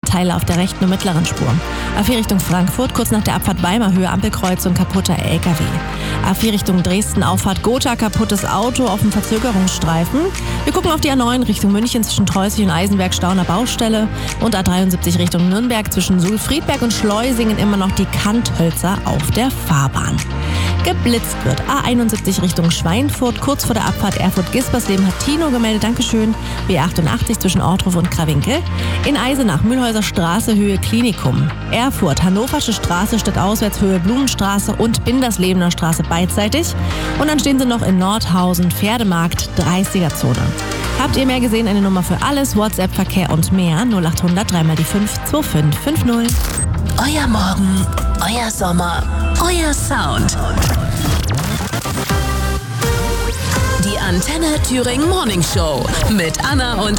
Teile auf der rechten und mittleren Spur. A4 Richtung Frankfurt, kurz nach der Abfahrt Weimar Höhe Ampelkreuzung, kaputter LKW. A4 Richtung Dresden, Auffahrt Gotha, kaputtes Auto auf dem Verzögerungsstreifen. Wir gucken auf die A9 Richtung München zwischen Treusig und Eisenberg, Stau an der Baustelle. Und A73 Richtung Nürnberg zwischen Sulfriedberg und Schleusingen immer noch die Kanthölzer auf der Fahrbahn. Geblitzt wird A71 Richtung Schweinfurt, kurz vor der Abfahrt Erfurt-Gispersleben hat Tino gemeldet, Dankeschön. B88 zwischen Ortruf und Krawinkel. In Eisenach, Mühlhäuser Straße, Höhe Klinikum. Erfurt, Hannoversche Straße, Stadtauswärts, Höhe Blumenstraße und Binderslebener Straße beidseitig. Und dann stehen sie noch in Nordhausen, Pferdemarkt, 30er-Zone. Habt ihr mehr gesehen? Eine Nummer für alles, WhatsApp, Verkehr und mehr. 0800 3 mal die 5 2550. Euer Morgen, euer Sommer, euer Sound. Die Antenne Thüringen Morning Show mit Anna und